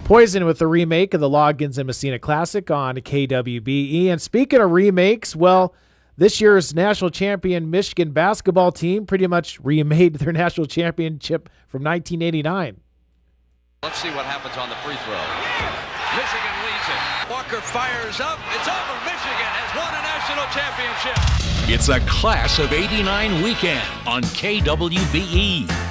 Poison with the remake of the Loggins and Messina Classic on KWBE. And speaking of remakes, well, this year's national champion Michigan basketball team pretty much remade their national championship from 1989. Let's see what happens on the free throw. Michigan leads it. Walker fires up. It's over. Michigan has won a national championship. It's a Class of '89 weekend on KWBE.